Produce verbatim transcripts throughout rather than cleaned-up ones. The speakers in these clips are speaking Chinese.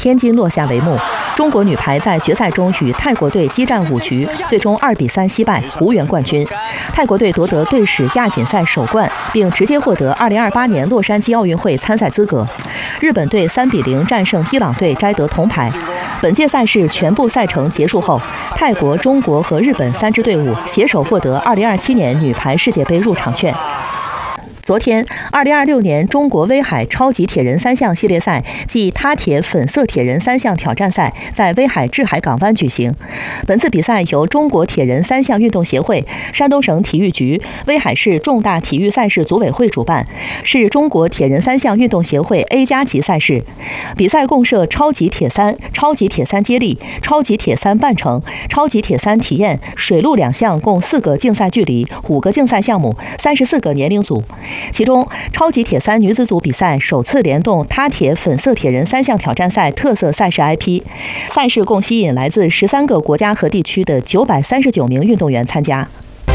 天津落下帷幕。中国女排在决赛中与泰国队激战五局，最终二比三惜败，无缘冠军。泰国队夺得队史亚锦赛首冠，并直接获得二零二八年洛杉矶奥运会参赛资格。日本队三比零战胜伊朗队，摘得铜牌。本届赛事全部赛程结束后，泰国、中国和日本三支队伍携手获得二零二七年女排世界杯入场券。昨天，二零二六年中国威海超级铁人三项系列赛暨他铁粉色铁人三项挑战赛在威海志海港湾举行。本次比赛由中国铁人三项运动协会、山东省体育局、威海市重大体育赛事组委会主办，是中国铁人三项运动协会 A 加级赛事。比赛共设超级铁三、超级铁三接力、超级铁三半程、超级铁三体验、水陆两项，共四个竞赛距离、五个竞赛项目、三十四个年龄组。其中，超级铁三女子组比赛首次联动他铁粉色铁人三项挑战赛特色赛事 I P， 赛事共吸引来自十三个国家和地区的九百三十九名运动员参加。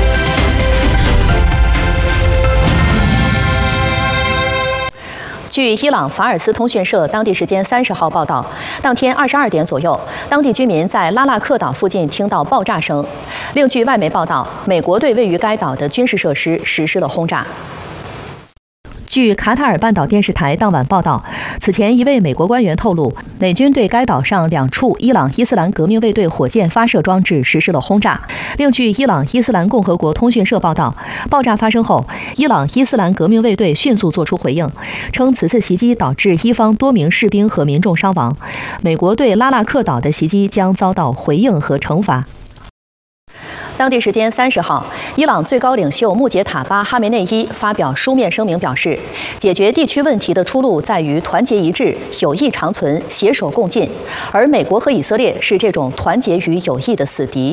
据伊朗法尔斯通讯社当地时间三十号报道，当天二十二点左右，当地居民在拉纳克岛附近听到爆炸声。另据外媒报道，美国对位于该岛的军事设施实施了轰炸。据卡塔尔半岛电视台当晚报道，此前一位美国官员透露，美军对该岛上两处伊朗伊斯兰革命卫队火箭发射装置实施了轰炸。另据伊朗伊斯兰共和国通讯社报道，爆炸发生后，伊朗伊斯兰革命卫队迅速作出回应，称此次袭击导致伊方多名士兵和民众伤亡。美国对拉纳克岛的袭击将遭到回应和惩罚。当地时间三十号，伊朗最高领袖穆杰塔巴·哈梅内伊发表书面声明表示，解决地区问题的出路在于团结一致、友谊长存、携手共进，而美国和以色列是这种团结与友谊的死敌。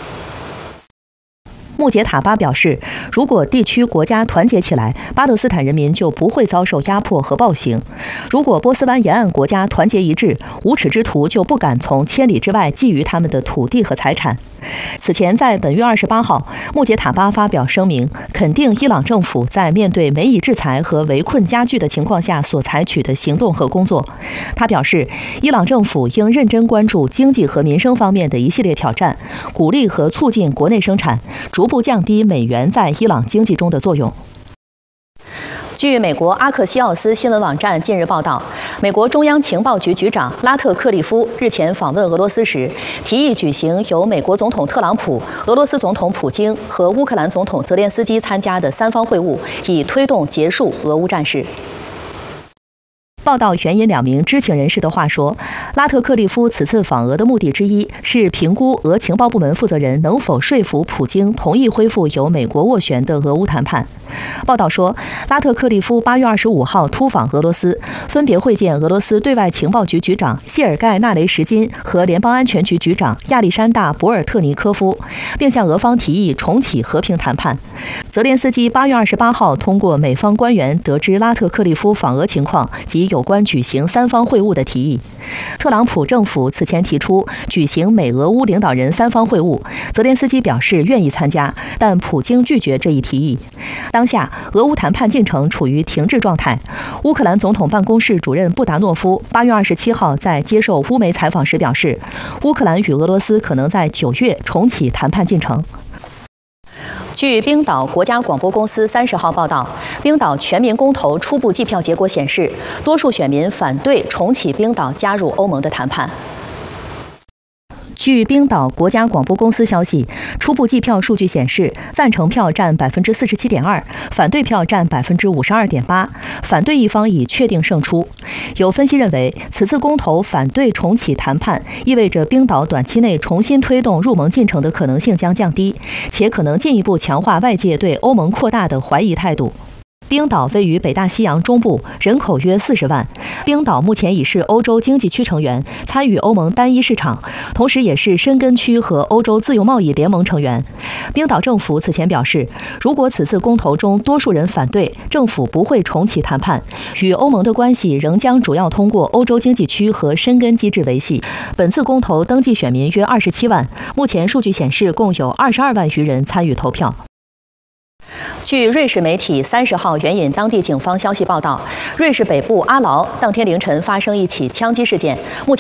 穆杰塔巴表示，如果地区国家团结起来，巴勒斯坦人民就不会遭受压迫和暴行；如果波斯湾沿岸国家团结一致，无耻之徒就不敢从千里之外觊觎他们的土地和财产。此前，在本月二十八号，穆杰塔巴发表声明，肯定伊朗政府在面对美以制裁和围困加剧的情况下所采取的行动和工作。他表示，伊朗政府应认真关注经济和民生方面的一系列挑战，鼓励和促进国内生产，逐步降低美元在伊朗经济中的作用。据美国阿克西奥斯新闻网站近日报道，美国中央情报局局长拉特克利夫日前访问俄罗斯时，提议举行由美国总统特朗普、俄罗斯总统普京和乌克兰总统泽连斯基参加的三方会晤，以推动结束俄乌战事。报道援引两名知情人士的话说，拉特克利夫此次访俄的目的之一是评估俄情报部门负责人能否说服普京同意恢复由美国斡旋的俄乌谈判。报道说，拉特克利夫八月二十五号突访俄罗斯，分别会见俄罗斯对外情报局局长谢尔盖·纳雷什金和联邦安全局局长亚历山大·博尔特尼科夫，并向俄方提议重启和平谈判。泽连斯基八月二十八号通过美方官员得知拉特克利夫访俄情况及有关举行三方会晤的提议。特朗普政府此前提出举行美俄乌领导人三方会晤，泽连斯基表示愿意参加，但普京拒绝这一提议。当下，俄乌谈判进程处于停滞状态。乌克兰总统办公室主任布达诺夫八月二十七号在接受乌媒采访时表示，乌克兰与俄罗斯可能在九月重启谈判进程。据冰岛国家广播公司三十号报道，冰岛全民公投初步计票结果显示，多数选民反对重启冰岛加入欧盟的谈判。据冰岛国家广播公司消息，初步计票数据显示，赞成票占百分之四十七点二，反对票占百分之五十二点八，反对一方已确定胜出。有分析认为，此次公投反对重启谈判，意味着冰岛短期内重新推动入盟进程的可能性将降低，且可能进一步强化外界对欧盟扩大的怀疑态度。冰岛位于北大西洋中部，人口约四十万。冰岛目前已是欧洲经济区成员，参与欧盟单一市场，同时也是申根区和欧洲自由贸易联盟成员。冰岛政府此前表示，如果此次公投中多数人反对，政府不会重启谈判，与欧盟的关系仍将主要通过欧洲经济区和申根机制维系。本次公投登记选民约二十七万，目前数据显示共有二十二万余人参与投票。据瑞士媒体三十号援引当地警方消息报道，瑞士北部阿劳当天凌晨发生一起枪击事件，目前